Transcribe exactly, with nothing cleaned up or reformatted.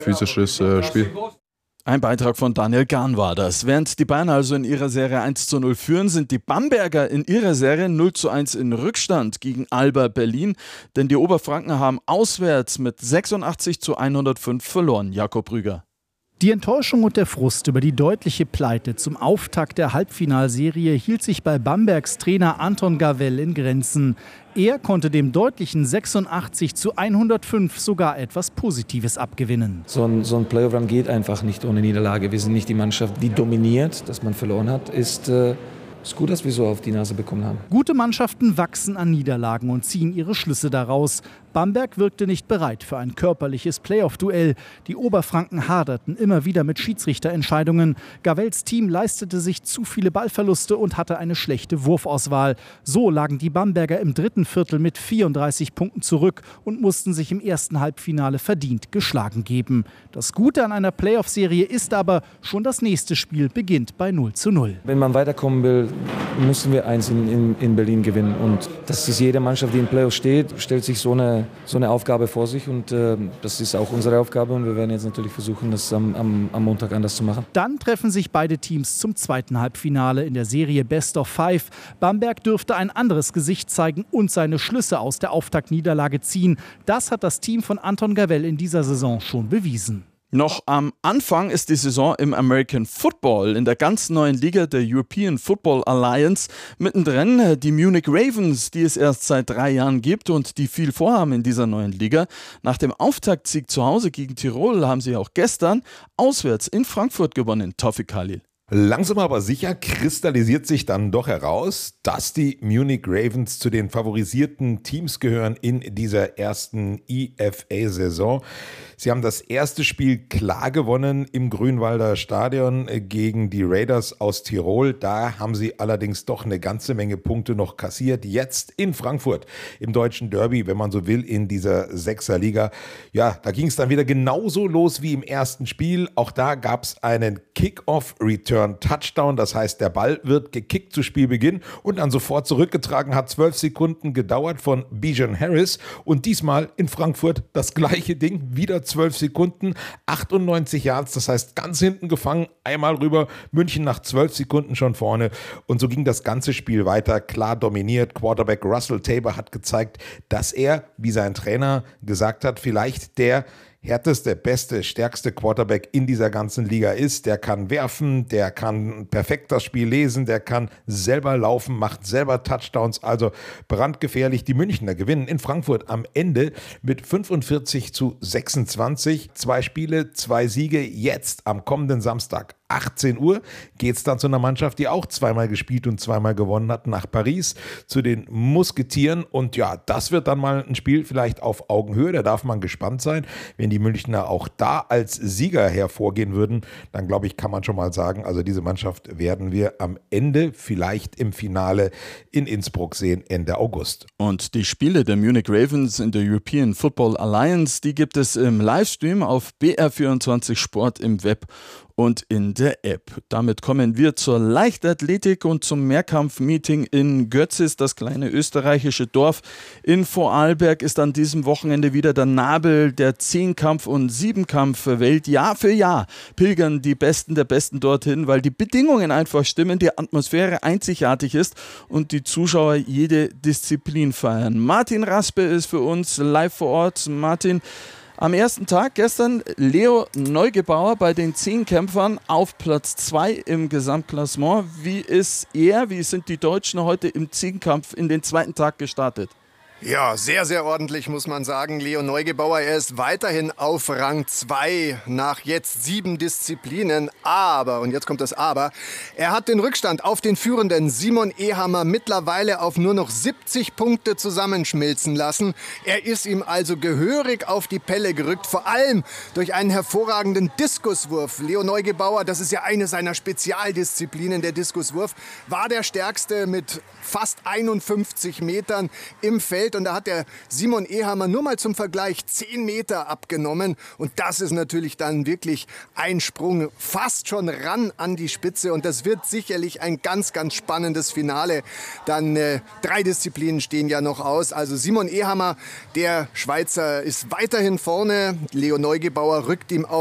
physisches äh, Spiel. Ein Beitrag von Daniel Gahn war das. Während die Bayern also in ihrer Serie eins zu null führen, sind die Bamberger in ihrer Serie null zu eins in Rückstand gegen Alba Berlin. Denn die Oberfranken haben auswärts mit sechsundachtzig zu hundertfünf verloren. Jakob Rüger. Die Enttäuschung und der Frust über die deutliche Pleite zum Auftakt der Halbfinalserie hielt sich bei Bambergs Trainer Anton Gavell in Grenzen. Er konnte dem deutlichen sechsundachtzig zu hundertfünf sogar etwas Positives abgewinnen. So ein, so ein Playoff-Run geht einfach nicht ohne Niederlage. Wir sind nicht die Mannschaft, die dominiert. Dass man verloren hat, ist... Äh Es ist gut, dass wir so auf die Nase bekommen haben. Gute Mannschaften wachsen an Niederlagen und ziehen ihre Schlüsse daraus. Bamberg wirkte nicht bereit für ein körperliches Playoff-Duell. Die Oberfranken haderten immer wieder mit Schiedsrichterentscheidungen. Gavells Team leistete sich zu viele Ballverluste und hatte eine schlechte Wurfauswahl. So lagen die Bamberger im dritten Viertel mit vierunddreißig Punkten zurück und mussten sich im ersten Halbfinale verdient geschlagen geben. Das Gute an einer Playoff-Serie ist aber, schon das nächste Spiel beginnt bei null zu null. Wenn man weiterkommen will, müssen wir eins in, in, in Berlin gewinnen. Und das ist jede Mannschaft, die im Playoff steht, stellt sich so eine, so eine Aufgabe vor sich. Und äh, das ist auch unsere Aufgabe. Und wir werden jetzt natürlich versuchen, das am, am, am Montag anders zu machen. Dann treffen sich beide Teams zum zweiten Halbfinale in der Serie Best of Five. Bamberg dürfte ein anderes Gesicht zeigen und seine Schlüsse aus der Auftaktniederlage ziehen. Das hat das Team von Anton Gavell in dieser Saison schon bewiesen. Noch am Anfang ist die Saison im American Football, in der ganz neuen Liga der European Football Alliance. Mittendrin die Munich Ravens, die es erst seit drei Jahren gibt und die viel vorhaben in dieser neuen Liga. Nach dem Auftaktsieg zu Hause gegen Tirol haben sie auch gestern auswärts in Frankfurt gewonnen. Tawfik Khalil. Langsam aber sicher kristallisiert sich dann doch heraus, dass die Munich Ravens zu den favorisierten Teams gehören in dieser ersten I F A-Saison. Sie haben das erste Spiel klar gewonnen im Grünwalder Stadion gegen die Raiders aus Tirol. Da haben sie allerdings doch eine ganze Menge Punkte noch kassiert. Jetzt in Frankfurt im deutschen Derby, wenn man so will, in dieser Sechserliga. Ja, da ging es dann wieder genauso los wie im ersten Spiel. Auch da gab es einen Kick-Off-Return-Touchdown. Das heißt, der Ball wird gekickt zu Spielbeginn und dann sofort zurückgetragen. Hat zwölf Sekunden gedauert von Bijan Harris. Und diesmal in Frankfurt das gleiche Ding. Wieder zwölf Sekunden, achtundneunzig Yards. Das heißt, ganz hinten gefangen, einmal rüber. München nach zwölf Sekunden schon vorne. Und so ging das ganze Spiel weiter. Klar dominiert. Quarterback Russell Tabor hat gezeigt, dass er, wie sein Trainer gesagt hat, vielleicht der härteste, beste, stärkste Quarterback in dieser ganzen Liga ist. Der kann werfen, der kann perfekt das Spiel lesen, der kann selber laufen, macht selber Touchdowns, also brandgefährlich. Die Münchner gewinnen in Frankfurt am Ende mit fünfundvierzig zu sechsundzwanzig. Zwei Spiele, zwei Siege. Jetzt am kommenden Samstag achtzehn Uhr geht es dann zu einer Mannschaft, die auch zweimal gespielt und zweimal gewonnen hat, nach Paris, zu den Musketieren. Und ja, das wird dann mal ein Spiel vielleicht auf Augenhöhe. Da darf man gespannt sein. Wenn die Münchner auch da als Sieger hervorgehen würden, dann glaube ich, kann man schon mal sagen, also diese Mannschaft werden wir am Ende vielleicht im Finale in Innsbruck sehen, Ende August. Und die Spiele der Munich Ravens in der European Football Alliance, die gibt es im Livestream auf B R vierundzwanzig Sport im Web und in der App. Damit kommen wir zur Leichtathletik und zum Mehrkampf-Meeting in Götzis, das kleine österreichische Dorf in Vorarlberg ist an diesem Wochenende wieder der Nabel der Zehnkampf- und Siebenkampf-Welt. Jahr für Jahr pilgern die Besten der Besten dorthin, weil die Bedingungen einfach stimmen, die Atmosphäre einzigartig ist und die Zuschauer jede Disziplin feiern. Martin Raspe ist für uns live vor Ort. Martin, am ersten Tag gestern Leo Neugebauer bei den Zehnkämpfern auf Platz zwei im Gesamtklassement. Wie ist er, wie sind die Deutschen heute im Zehnkampf in den zweiten Tag gestartet? Ja, sehr, sehr ordentlich, muss man sagen. Leo Neugebauer, er ist weiterhin auf Rang zwei nach jetzt sieben Disziplinen. Aber, und jetzt kommt das Aber, er hat den Rückstand auf den führenden Simon Ehammer mittlerweile auf nur noch siebzig Punkte zusammenschmilzen lassen. Er ist ihm also gehörig auf die Pelle gerückt, vor allem durch einen hervorragenden Diskuswurf. Leo Neugebauer, das ist ja eine seiner Spezialdisziplinen, der Diskuswurf, war der stärkste mit fast einundfünfzig Metern im Feld. gefreut und da hat der Simon Ehammer nur mal zum Vergleich zehn Meter abgenommen und das ist natürlich dann wirklich ein Sprung fast schon ran an die Spitze und das wird sicherlich ein ganz, ganz spannendes Finale. Dann äh, drei Disziplinen stehen ja noch aus. Also Simon Ehammer, der Schweizer, ist weiterhin vorne. Leo Neugebauer rückt ihm auf